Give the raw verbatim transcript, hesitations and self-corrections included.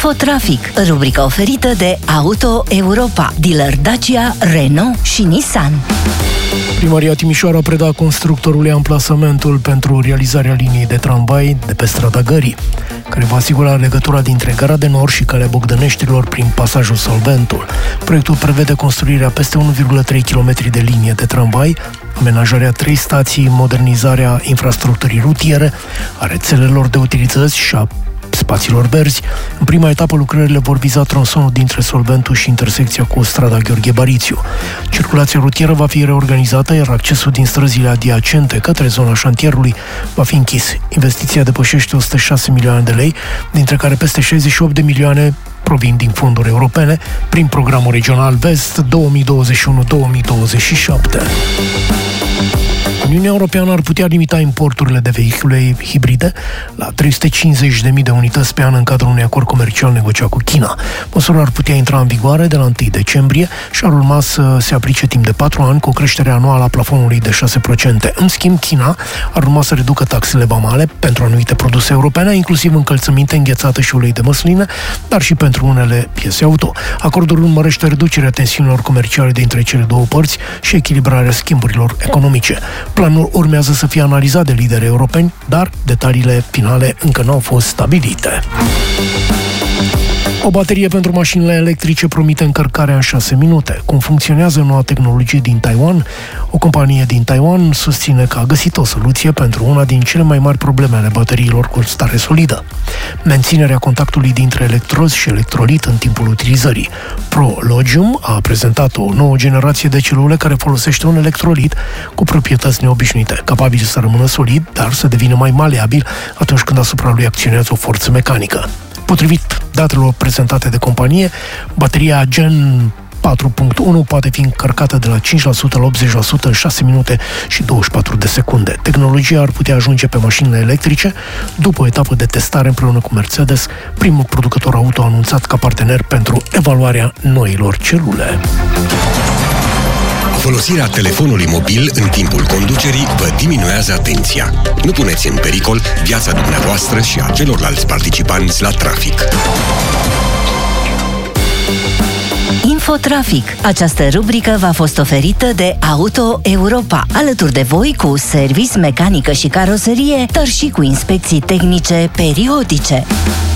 Infotrafic, rubrica oferită de Auto Europa, dealer Dacia, Renault și Nissan. Primăria Timișoara preda constructorului amplasamentul pentru realizarea liniei de tramvai de pe strada Gării, care va asigura legătura dintre Gara de Nord și Calea Bogdăneștilor prin pasajul Solventul. Proiectul prevede construirea peste unu virgulă trei kilometri de linie de tramvai, amenajarea trei stații, modernizarea infrastructurii rutiere, a rețelelor de utilități și a spațiilor verzi. În prima etapă, lucrările vor viza tronsonul dintre Solventul și intersecția cu strada Gheorghe Barițiu. Circulația rutieră va fi reorganizată, iar accesul din străzile adiacente către zona șantierului va fi închis. Investiția depășește o sută șase milioane de lei, dintre care peste șaizeci și opt de milioane provin din fonduri europene prin programul regional Vest două mii douăzeci și unu două mii douăzeci și șapte. Uniunea Europeană ar putea limita importurile de vehicule hibride la trei sute cincizeci de mii de unități pe an în cadrul unui acord comercial negociat cu China. Măsura ar putea intra în vigoare de la întâi decembrie și ar urma să se aplice timp de patru ani cu o creștere anuală a plafonului de șase la sută. În schimb, China ar urma să reducă taxele vamale pentru anumite produse europene, inclusiv încălțăminte, înghețată și ulei de măsline, dar și pentru unele piese auto. Acordul urmărește reducerea tensiunilor comerciale dintre cele două părți și echilibrarea schimburilor economice. Planul urmează să fie analizat de lideri europeni, dar detaliile finale încă nu au fost stabilite. O baterie pentru mașinile electrice promite încărcarea în șase minute. Cum funcționează noua tehnologie din Taiwan? O companie din Taiwan susține că a găsit o soluție pentru una din cele mai mari probleme ale bateriilor cu stare solidă: menținerea contactului dintre electrozi și electrolit în timpul utilizării. Prologium a prezentat o nouă generație de celule care folosește un electrolit cu proprietăți neobișnuite, capabil să rămână solid, dar să devină mai maleabil atunci când asupra lui acționează o forță mecanică. Potrivit datelor prezentate de companie, bateria Gen patru punct unu poate fi încărcată de la cinci la sută la optzeci la sută în șase minute și douăzeci și patru de secunde. Tehnologia ar putea ajunge pe mașinile electrice după o etapă de testare împreună cu Mercedes, primul producător auto anunțat ca partener pentru evaluarea noilor celule. Folosirea telefonului mobil în timpul conducerii vă diminuează atenția. Nu puneți în pericol viața dumneavoastră și a celorlalți participanți la trafic. Infotrafic. Această rubrică v-a fost oferită de Auto Europa, alături de voi cu service, mecanică și caroserie, dar și cu inspecții tehnice periodice.